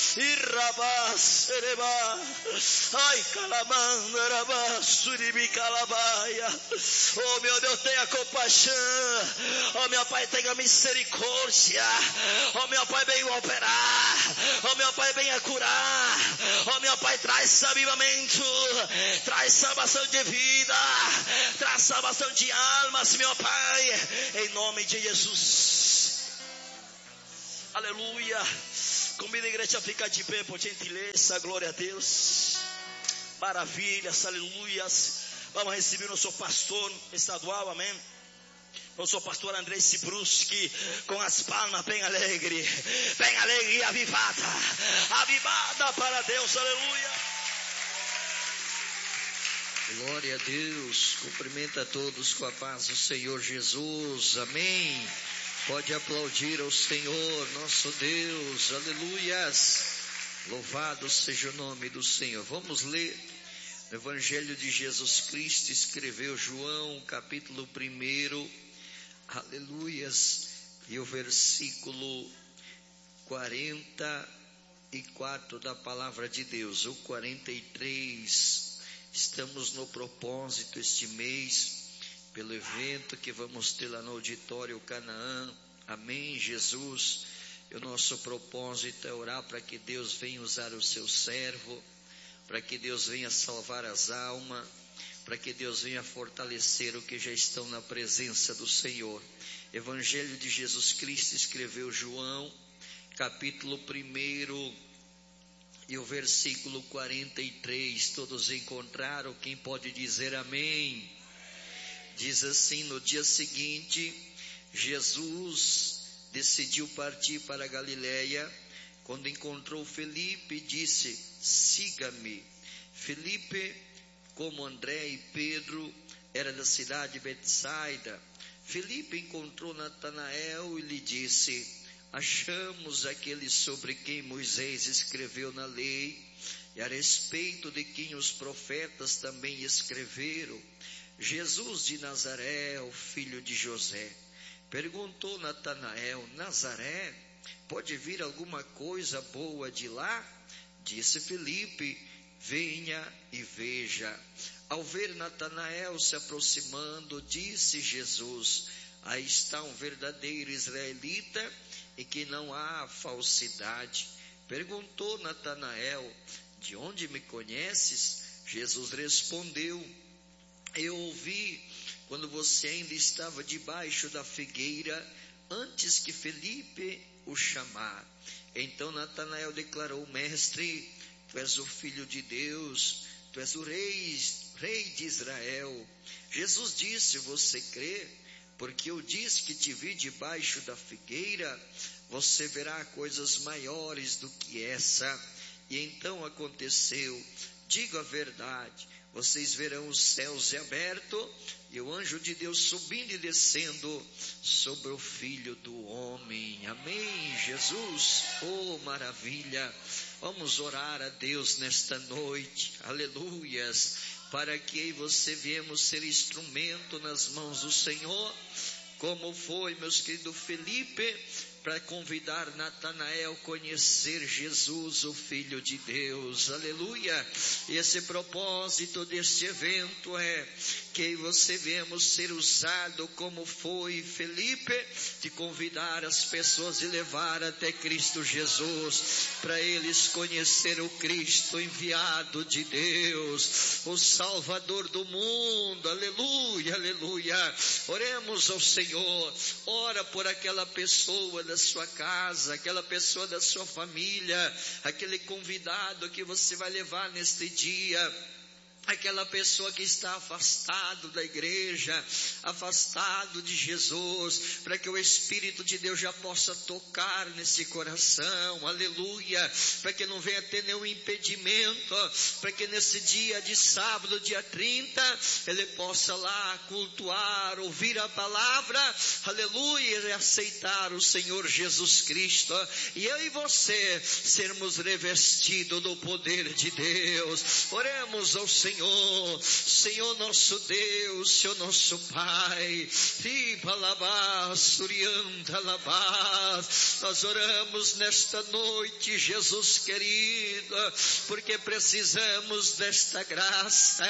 Irabá, sereba. Ai, calamanda, rabá, suribi, calabaia. Oh, meu Deus, tenha compaixão. Oh, meu Pai, tenha misericórdia. Oh, meu Pai, venha operar. Oh, meu Pai, venha curar. Oh, meu Pai, traz avivamento. Traz salvação de vida. Traz salvação de almas, meu Pai. Em nome de Jesus. Aleluia. Convido a igreja a ficar de pé, por gentileza. Glória a Deus. Maravilhas, aleluias. Vamos receber o nosso pastor estadual, amém. Nosso pastor André Cibruski, com as palmas bem alegre e avivada para Deus, aleluia. Glória a Deus. Cumprimenta a todos com a paz do Senhor Jesus, amém. Pode aplaudir ao Senhor, nosso Deus, aleluias. Louvado seja o nome do Senhor. Vamos ler o Evangelho de Jesus Cristo, escreveu João, capítulo 1, aleluias, e o versículo 44 da palavra de Deus, o 43. Estamos no propósito este mês, pelo evento que vamos ter lá no auditório Canaã, amém, Jesus. E o nosso propósito é orar para que Deus venha usar o seu servo, para que Deus venha salvar as almas, para que Deus venha fortalecer o que já estão na presença do Senhor. Evangelho de Jesus Cristo, escreveu João, capítulo 1 e o versículo 43. Todos encontraram? Quem pode dizer amém? Diz assim: no dia seguinte, Jesus decidiu partir para a Galileia. Quando encontrou Felipe, disse: siga-me. Felipe, como André e Pedro, era da cidade de Betsaida. Felipe encontrou Natanael e lhe disse: achamos aquele sobre quem Moisés escreveu na lei, e a respeito de quem os profetas também escreveram, Jesus de Nazaré, o filho de José. Perguntou Natanael: Nazaré, pode vir alguma coisa boa de lá? Disse Felipe: venha e veja. Ao ver Natanael se aproximando, disse Jesus: aí está um verdadeiro israelita, e que não há falsidade. Perguntou Natanael: de onde me conheces? Jesus respondeu: eu ouvi quando você ainda estava debaixo da figueira, antes que Felipe o chamar. Então Natanael declarou: mestre, tu és o filho de Deus, tu és o rei de Israel. Jesus disse: você crê? Porque eu disse que te vi debaixo da figueira, você verá coisas maiores do que essa. E então aconteceu, digo a verdade, vocês verão os céus abertos e o anjo de Deus subindo e descendo sobre o Filho do Homem. Amém, Jesus. Oh, maravilha. Vamos orar a Deus nesta noite, aleluias, para que você viemos ser instrumento nas mãos do Senhor, como foi, meus queridos Felipe, para convidar Natanael a conhecer Jesus, o Filho de Deus, aleluia. E esse propósito deste evento é que você venhamos ser usado como foi Felipe, de convidar as pessoas e levar até Cristo Jesus, para eles conhecer o Cristo enviado de Deus, o Salvador do mundo, aleluia, aleluia. Oremos ao Senhor, ora por aquela pessoa da sua casa, aquela pessoa da sua família, aquele convidado que você vai levar neste dia, aquela pessoa que está afastado da igreja, afastado de Jesus, para que o Espírito de Deus já possa tocar nesse coração, aleluia, para que não venha ter nenhum impedimento, para que nesse dia de sábado, dia 30, ele possa lá cultuar, ouvir a palavra, aleluia, e aceitar o Senhor Jesus Cristo, e eu e você sermos revestidos do poder de Deus. Oremos ao Senhor. Senhor. Senhor nosso Deus, Senhor nosso Pai. Nós oramos nesta noite, Jesus querido, porque precisamos desta graça.